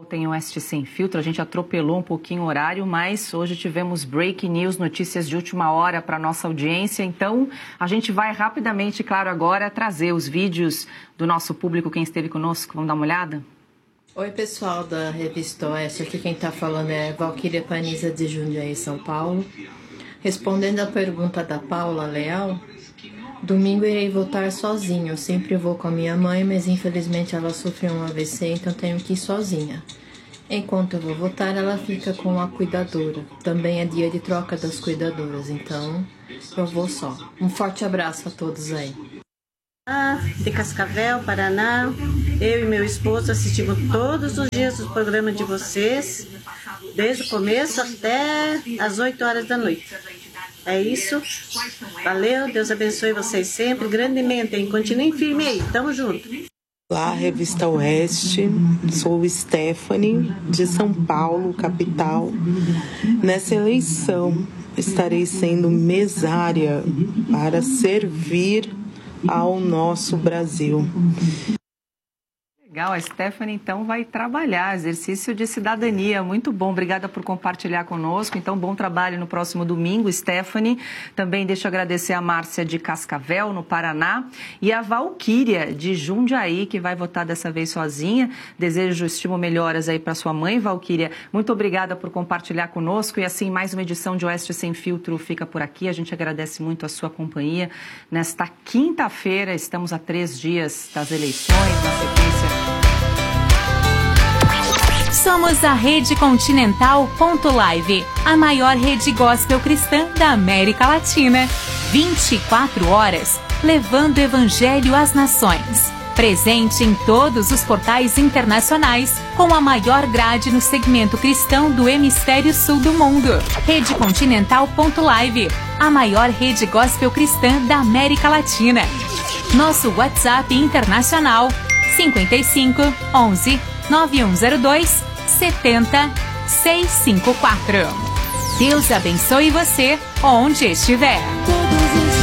volta em Oeste Sem Filtro. A gente atropelou um pouquinho o horário, mas hoje tivemos breaking news, notícias de última hora para a nossa audiência. Então, a gente vai rapidamente, claro, agora trazer os vídeos do nosso público, quem esteve conosco. Vamos dar uma olhada? Oi, pessoal da Revista Oeste. Aqui quem está falando é Valquíria Paniza de Jundiaí, São Paulo. Respondendo a pergunta da Paula Leal, domingo irei votar sozinho. Eu sempre vou com a minha mãe, mas infelizmente ela sofreu um AVC, então tenho que ir sozinha. Enquanto eu vou votar, ela fica com a cuidadora. Também é dia de troca das cuidadoras, então eu vou só. Um forte abraço a todos aí. De Cascavel, Paraná, eu e meu esposo assistimos todos os dias o programa de vocês, desde o começo até as 8 horas da noite. É isso, valeu, Deus abençoe vocês sempre, grandemente, hein? Continuem firme aí, tamo junto. Olá, Revista Oeste, sou Stephanie, de São Paulo, capital. Nessa eleição, estarei sendo mesária para servir ao nosso Brasil. Legal, a Stephanie então vai trabalhar, exercício de cidadania, muito bom, obrigada por compartilhar conosco, então bom trabalho no próximo domingo, Stephanie. Também deixo agradecer a Márcia de Cascavel, no Paraná, e a Valquíria de Jundiaí, que vai votar dessa vez sozinha. Desejo estímulo melhoras aí para sua mãe, Valquíria. Muito obrigada por compartilhar conosco, e assim mais uma edição de Oeste Sem Filtro fica por aqui. A gente agradece muito a sua companhia. Nesta quinta-feira, estamos a 3 dias das eleições, na sequência. Somos a Rede Continental.live, a maior rede gospel cristã da América Latina. 24 horas, levando o Evangelho às nações. Presente em todos os portais internacionais, com a maior grade no segmento cristão do hemisfério sul do mundo. Rede Continental.live, a maior rede gospel cristã da América Latina. Nosso WhatsApp internacional 55 11 9102 70 654. Deus abençoe você onde estiver.